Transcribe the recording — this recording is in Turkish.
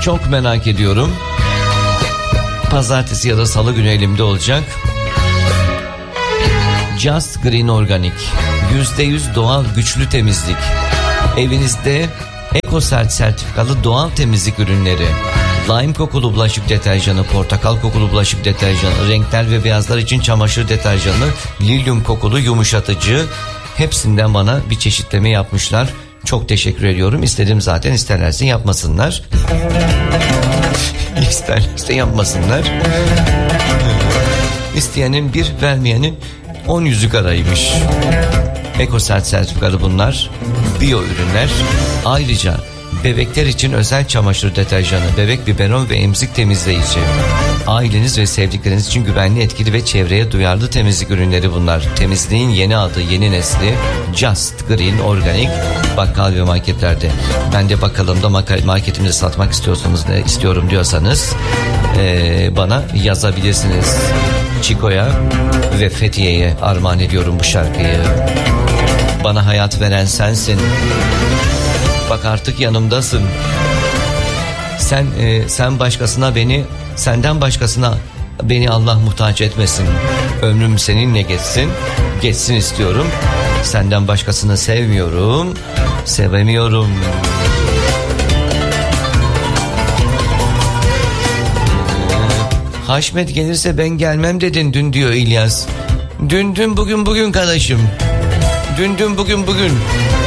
Çok merak ediyorum. Pazartesi ya da salı günü elimde olacak. Just Green Organic, %100 doğal güçlü temizlik. Evinizde EcoCert sertifikalı doğal temizlik ürünleri. Lime kokulu bulaşık deterjanı, portakal kokulu bulaşık deterjanı, renkler ve beyazlar için çamaşır deterjanı, lilyum kokulu yumuşatıcı. Hepsinden bana bir çeşitleme yapmışlar. Çok teşekkür ediyorum. İstedim zaten, isterlerse yapmasınlar. İsterlerse yapmasınlar. İsteyenin bir, vermeyenin 10 yüzük araymış. EcoCert sertifikalı bunlar. Biyo ürünler. Ayrıca bebekler için özel çamaşır deterjanı, bebek biberon ve emzik temizleyici. Aileniz ve sevdikleriniz için güvenli, etkili ve çevreye duyarlı temizlik ürünleri bunlar. Temizliğin yeni adı, yeni nesli Just Green Organic, bakkal ve marketlerde. Ben de bakkalımda, marketimde satmak istiyorum diyorsanız bana yazabilirsiniz. Çiko'ya ve Fethiye'ye armağan ediyorum bu şarkıyı. Bana hayat veren sensin. Bak artık yanımdasın. Sen başkasına beni, senden başkasına beni Allah muhtaç etmesin. Ömrüm seninle geçsin. Geçsin istiyorum. Senden başkasını sevmiyorum. Sevemiyorum. Haşmet gelirse ben gelmem dedin dün diyor İlyas. Dün bugün kardeşim. Dün bugün.